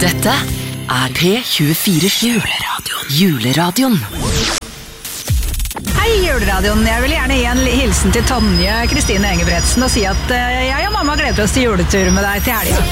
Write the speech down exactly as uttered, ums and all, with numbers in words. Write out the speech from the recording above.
Dette er P tjuefire sju Juleradioen. Juleradioen. Hei, Juleradioen. Jeg vil gjerne gi en hilsen til Tonje Kristine Engebretsen og si at uh, jeg og mamma gleder oss til juletur med deg til helga.